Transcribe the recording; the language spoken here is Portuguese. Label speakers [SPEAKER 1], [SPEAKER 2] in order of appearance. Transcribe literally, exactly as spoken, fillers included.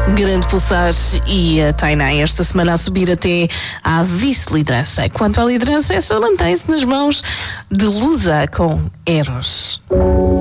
[SPEAKER 1] Grande Pulsar e a Tainá esta semana a subir até à vice-liderança. Quanto à liderança, essa mantém-se nas mãos de Lusa com Eros.